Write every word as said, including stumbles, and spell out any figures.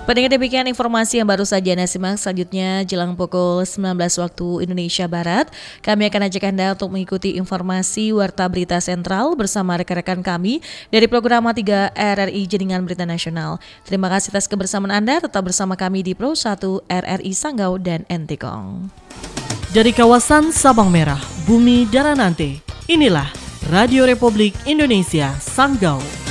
Pendengar, demikian informasi yang baru saja Anda simak. Selanjutnya jelang pukul sembilan belas waktu Indonesia Barat, kami akan ajak Anda untuk mengikuti informasi Warta Berita Sentral bersama rekan-rekan kami dari program tiga R R I Jaringan Berita Nasional. Terima kasih atas kebersamaan Anda, tetap bersama kami di Pro satu R R I Sanggau dan Entikong. Dari kawasan Sabang Merah, Bumi Daranante, inilah Radio Republik Indonesia Sanggau.